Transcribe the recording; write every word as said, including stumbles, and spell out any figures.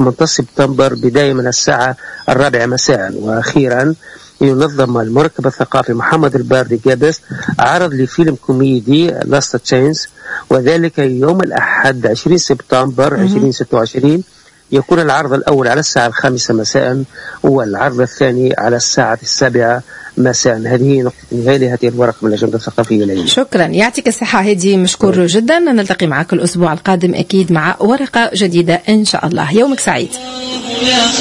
ثمانية عشر سبتمبر بداية من الساعة الرابعة مساء. وأخيرا ينظم المركب الثقافي محمد الباردي جابس عرض لفيلم كوميدي لاست تشينز، وذلك يوم الأحد عشرين سبتمبر ألفين وستة وعشرين. يكون العرض الأول على الساعة الخامسة مساء والعرض الثاني على الساعة السابعة مساء. هذه نقطة نهاية لهذه الورقة من الأجندة الثقافية ليلى. شكرا، يعطيك الصحة هادي، مشكور جدا. نلتقي معك الأسبوع القادم أكيد مع ورقة جديدة إن شاء الله. يومك سعيد.